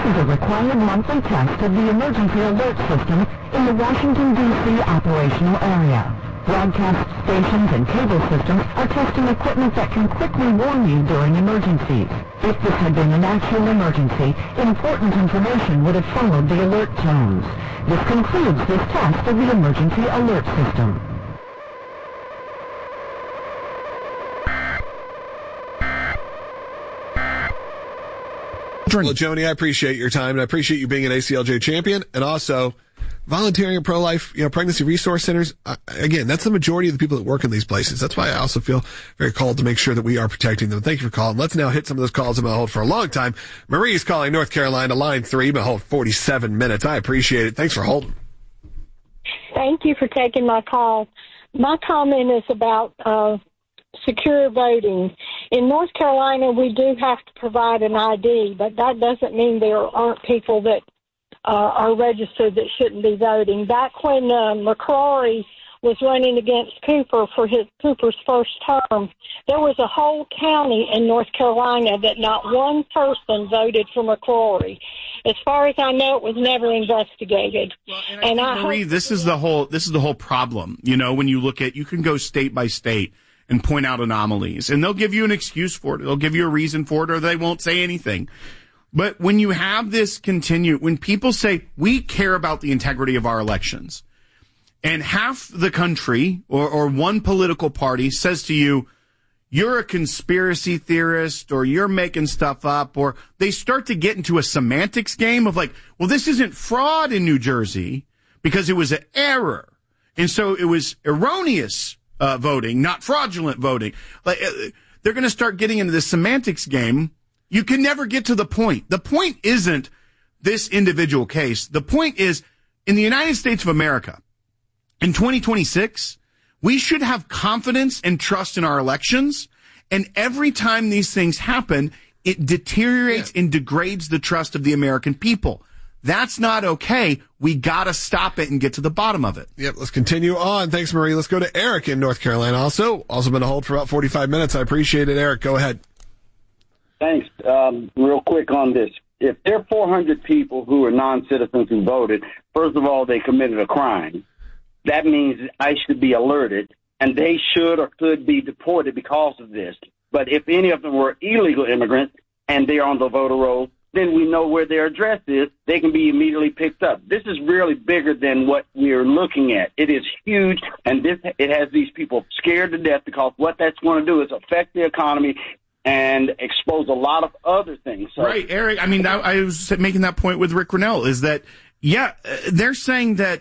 is a required monthly test of the emergency alert system in the Washington, D.C. operational area. Broadcast stations and cable systems are testing equipment that can quickly warn you during emergencies. If this had been an actual emergency, important information would have followed the alert tones. This concludes this test of the emergency alert system. Well, Joni, I appreciate your time, and I appreciate you being an ACLJ champion, and also volunteering at pro-life, pregnancy resource centers. Again, that's the majority of the people that work in these places. That's why I also feel very called to make sure that we are protecting them. Thank you for calling. Let's now hit some of those calls I've been on hold for a long time. Marie's calling North Carolina, line 3, been on hold 47 minutes. I appreciate it. Thanks for holding. Thank you for taking my call. My comment is about secure voting. In North Carolina, we do have to provide an ID, but that doesn't mean there aren't people that are registered that shouldn't be voting. Back when McCrory was running against Cooper for Cooper's first term, there was a whole county in North Carolina that not one person voted for McCrory. As far as I know, it was never investigated. Well, and Marie, this is the whole problem. When you look at, you can go state by state and point out anomalies, and they'll give you an excuse for it. They'll give you a reason for it, or they won't say anything. But when you have this when people say, we care about the integrity of our elections, and half the country or one political party says to you, you're a conspiracy theorist, or you're making stuff up, or they start to get into a semantics game of like, well, this isn't fraud in New Jersey because it was an error. And so it was erroneous voting, not fraudulent voting. Like, they're going to start getting into this semantics game. You can never get to the point. The point isn't this individual case. The point is, in the United States of America, in 2026, we should have confidence and trust in our elections. And every time these things happen, it deteriorates and degrades the trust of the American people. That's not okay. We got to stop it and get to the bottom of it. Yep, let's continue on. Thanks, Marie. Let's go to Eric in North Carolina. Also been on hold for about 45 minutes. I appreciate it, Eric. Go ahead. Thanks. Real quick on this. If there are 400 people who are non-citizens who voted, first of all, they committed a crime. That means I should be alerted, and they should or could be deported because of this. But if any of them were illegal immigrants and they're on the voter roll, then we know where their address is. They can be immediately picked up. This is really bigger than what we're looking at. It is huge, and it has these people scared to death because what that's going to do is affect the economy and expose a lot of other things. So, right, Eric. I mean, I was making that point with Rick Grinnell, is that, they're saying that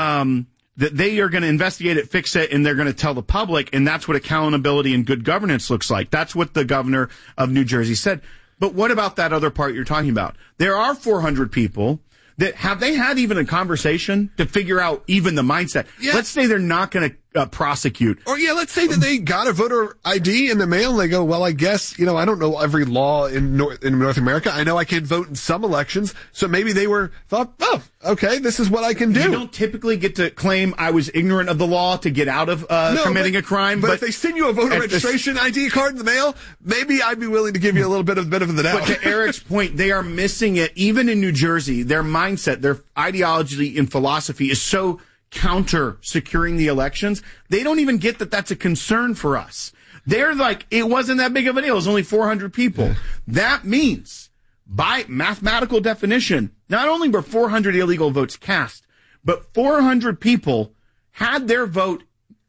that they are going to investigate it, fix it, and they're going to tell the public, and that's what accountability and good governance looks like. That's what the governor of New Jersey said. But what about that other part you're talking about? There are 400 people that have they had even a conversation to figure out even the mindset? Yeah. Let's say they're not going to prosecute. Or let's say that they got a voter ID in the mail and they go, well, I guess, I don't know every law in North America. I know I can vote in some elections. So maybe they thought, oh, okay, this is what I can do. You don't typically get to claim I was ignorant of the law to get out of committing a crime. But if they send you a voter registration ID card in the mail, maybe I'd be willing to give you a little bit of the benefit of the doubt. But to Eric's point, they are missing it. Even in New Jersey, their mindset, their ideology and philosophy is so counter securing the elections. They don't even get that that's a concern for us. They're like, it wasn't that big of a deal. It was only 400 people. That means, by mathematical definition, not only were 400 illegal votes cast, but 400 people had their vote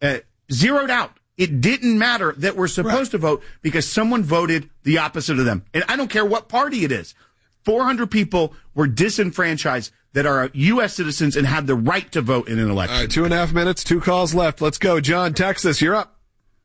zeroed out. It didn't matter that we're supposed to vote because someone voted the opposite of them. And I don't care what party it is. 400 people were disenfranchised that are U.S. citizens and have the right to vote in an election. All right, 2.5 minutes, 2 calls left. Let's go. John, Texas, you're up.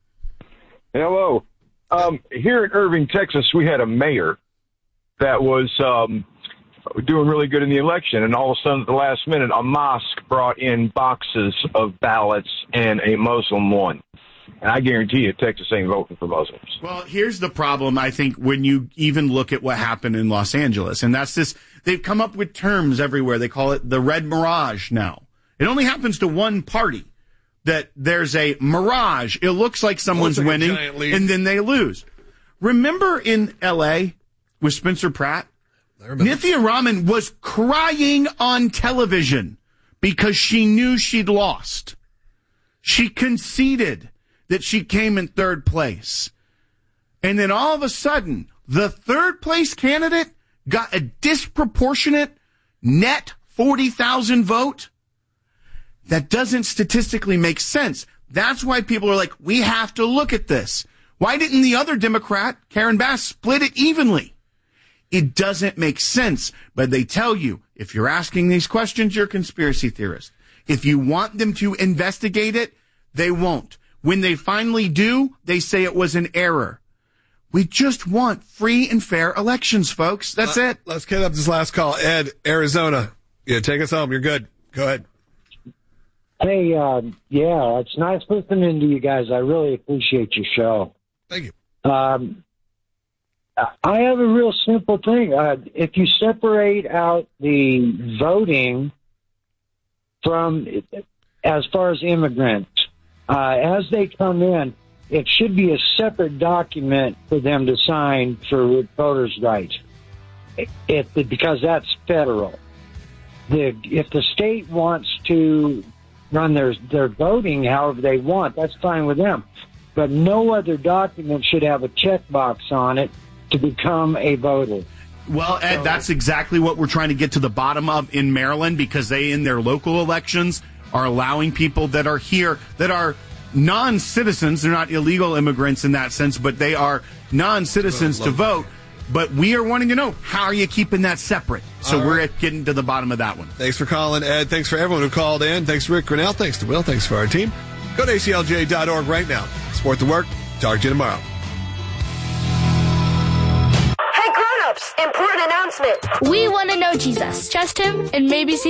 Hello. Here in Irving, Texas, we had a mayor that was doing really good in the election, and all of a sudden at the last minute, a mosque brought in boxes of ballots and a Muslim won. And I guarantee you Texas ain't voting for Muslims. Well, here's the problem, I think, when you even look at what happened in Los Angeles. And that's this, they've come up with terms everywhere. They call it the red mirage now. It only happens to one party, that there's a mirage. It looks like someone's winning, and then they lose. Remember in L.A. with Spencer Pratt? Nithya Raman was crying on television because she knew she'd lost. She conceded that she came in third place. And then all of a sudden, the third place candidate got a disproportionate net 40,000 vote. That doesn't statistically make sense. That's why people are like, we have to look at this. Why didn't the other Democrat, Karen Bass, split it evenly? It doesn't make sense. But they tell you, if you're asking these questions, you're a conspiracy theorist. If you want them to investigate it, they won't. When they finally do, they say it was an error. We just want free and fair elections, folks. That's it. Let's get up this last call. Ed, Arizona. Yeah, take us home. You're good. Go ahead. Hey, yeah, it's nice listening to you guys. I really appreciate your show. Thank you. I have a real simple thing. If you separate out the voting from, as far as immigrants, as they come in, it should be a separate document for them to sign for voters' rights, because that's federal. If the state wants to run their voting however they want, that's fine with them. But no other document should have a checkbox on it to become a voter. Well, Ed, that's exactly what we're trying to get to the bottom of in Maryland, because they, in their local elections, are allowing people that are here, that are non-citizens. They're not illegal immigrants in that sense, but they are non-citizens to vote. But we are wanting to know, how are you keeping that separate? So we're getting to the bottom of that one. Thanks for calling, Ed. Thanks for everyone who called in. Thanks to Rick Grinnell. Thanks to Will. Thanks for our team. Go to aclj.org right now. Support the work. Talk to you tomorrow. Hey, grown-ups, important announcement. We want to know Jesus. Trust him and maybe see